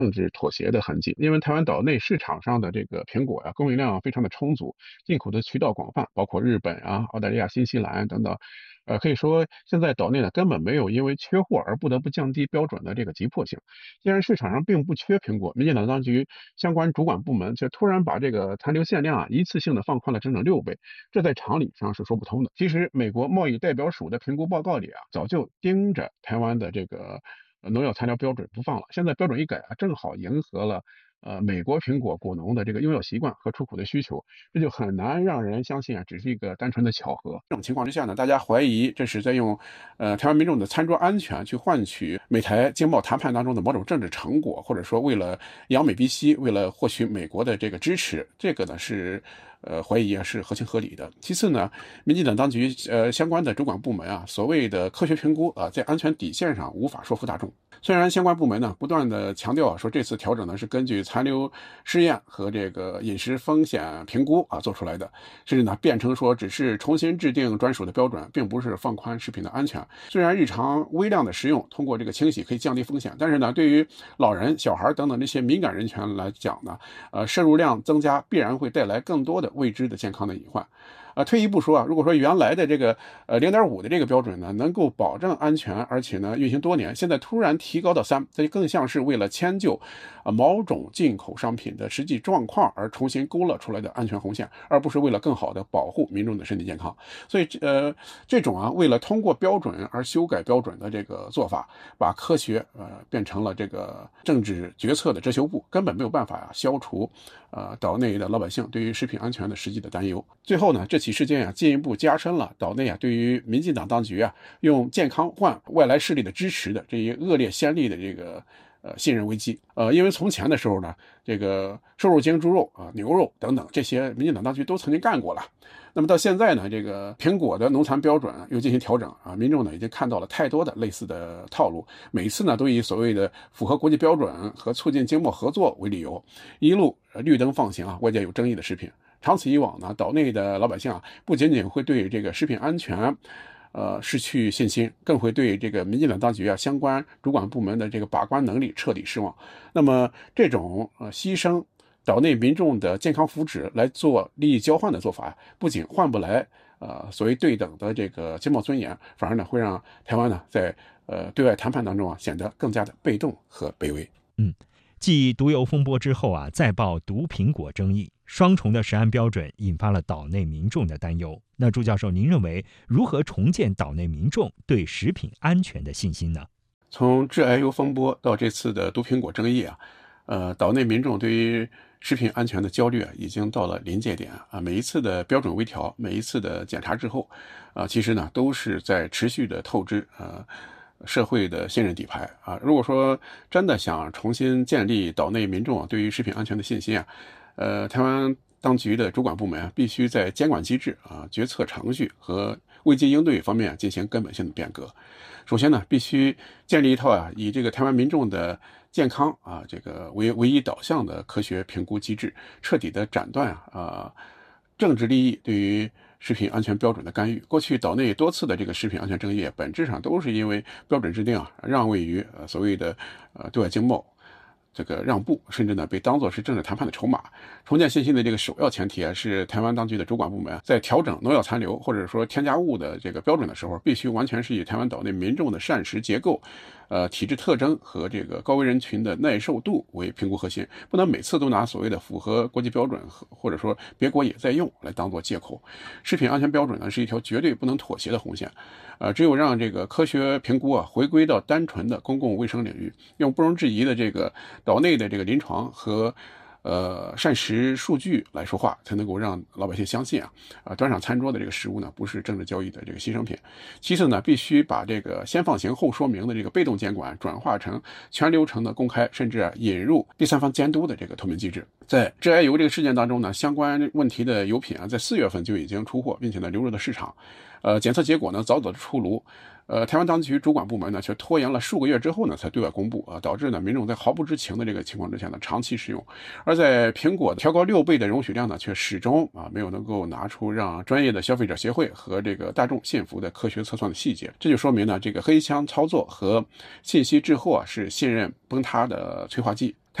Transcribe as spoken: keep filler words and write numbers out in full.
政治妥协的痕迹。因为台湾岛内市场上的这个苹果呀，供应量非常的充足，进口的渠道广泛，包括日本啊、澳大利亚、新西兰等等。呃，可以说现在岛内呢根本没有因为缺货而不得不降低标准的这个急迫性。既然市场上并不缺苹果，民进党当局相关主管部门却突然把这个残留限量啊一次性的放宽了整整六倍，这在常理上是说不通的。其实，美国贸易代表署的评估报告里啊，早就盯着台湾的这个呃农药残留标准不放了。现在标准一改啊，正好迎合了呃美国苹果果农的这个用药习惯和出口的需求，这就很难让人相信啊，只是一个单纯的巧合。这种情况之下呢，大家怀疑这是在用呃台湾民众的餐桌安全去换取美台经贸谈判当中的某种政治成果，或者说为了扬美避西，为了获取美国的这个支持，这个呢是。呃，怀疑啊是合情合理的。其次呢，民进党当局呃相关的主管部门啊，所谓的科学评估啊，在安全底线上无法说服大众。虽然相关部门呢不断的强调说这次调整呢是根据残留试验和这个饮食风险评估啊做出来的，甚至呢辩称说只是重新制定专属的标准，并不是放宽食品的安全。虽然日常微量的食用通过这个清洗可以降低风险，但是呢对于老人、小孩等等这些敏感人群来讲呢，呃摄入量增加必然会带来更多的未知的健康的隐患。呃，退一步说啊，如果说原来的这个呃零点五的这个标准呢，能够保证安全，而且呢运行多年，现在突然提高到三，这就更像是为了迁就啊某种进口商品的实际状况而重新勾勒出来的安全红线，而不是为了更好的保护民众的身体健康。所以呃这种啊为了通过标准而修改标准的这个做法，把科学呃变成了这个政治决策的遮羞布，根本没有办法啊消除呃岛内的老百姓对于食品安全的实际的担忧。最后呢，这起事件啊，进一步加深了岛内啊对于民进党当局啊用健康换外来势力的支持的这一恶劣先例的这个呃信任危机。呃，因为从前的时候呢，这个瘦肉精猪肉啊、牛肉等等这些民进党当局都曾经干过了。那么到现在呢，这个苹果的农残标准又进行调整啊，民众呢已经看到了太多的类似的套路，每次呢都以所谓的符合国际标准和促进经贸合作为理由，一路绿灯放行啊外界有争议的食品。长此以往呢，岛内的老百姓啊，不仅仅会对这个食品安全，呃，失去信心，更会对这个民进党当局啊相关主管部门的这个把关能力彻底失望。那么，这种呃牺牲岛内民众的健康福祉来做利益交换的做法，不仅换不来呃所谓对等的这个经贸尊严，反而呢会让台湾呢在呃对外谈判当中啊显得更加的被动和卑微。 嗯，继毒油风波之后啊，再爆毒苹果争议，双重的食安标准引发了岛内民众的担忧。那朱教授，您认为如何重建岛内民众对食品安全的信心呢？ 从致癌油风波到这次的毒苹果争议啊，呃，岛内民众对于食品安全的焦虑啊，已经到了临界点啊。每一次的标准微调，每一次的检查之后，啊，其实呢都是在持续的透支呃社会的信任底牌啊。如果说真的想重新建立岛内民众啊对于食品安全的信心啊，呃，台湾当局的主管部门啊，必须在监管机制啊、决策程序和危机应对方面进行根本性的变革。首先呢，必须建立一套啊以这个台湾民众的健康啊这个为唯一导向的科学评估机制，彻底的斩断啊、呃、政治利益对于食品安全标准的干预。过去岛内多次的这个食品安全争议，本质上都是因为标准制定啊让位于呃所谓的呃对外经贸这个让步，甚至呢被当作是政治谈判的筹码。重建信心的这个首要前提啊，是台湾当局的主管部门在调整农药残留或者说添加物的这个标准的时候，必须完全是以台湾岛内民众的膳食结构、呃体质特征和这个高危人群的耐受度为评估核心，不能每次都拿所谓的符合国际标准或者说别国也在用来当做借口。食品安全标准呢是一条绝对不能妥协的红线。呃，只有让这个科学评估啊回归到单纯的公共卫生领域，用不容置疑的这个岛内的这个临床和呃膳食数据来说话，才能够让老百姓相信啊啊端上餐桌的这个食物呢不是政治交易的这个牺牲品。其次呢，必须把这个先放行后说明的这个被动监管转化成全流程的公开，甚至啊引入第三方监督的这个透明机制。在致癌油这个事件当中呢，相关问题的油品啊在四月份就已经出货，并且呢流入了市场。呃，检测结果呢早早的出炉，呃，台湾当局主管部门呢却拖延了数个月之后呢才对外公布啊，导致呢民众在毫不知情的这个情况之下呢长期使用，而在苹果调高六倍的容许量呢，却始终啊没有能够拿出让专业的消费者协会和这个大众信服的科学测算的细节。这就说明呢，这个黑箱操作和信息滞后啊是信任崩塌的催化剂。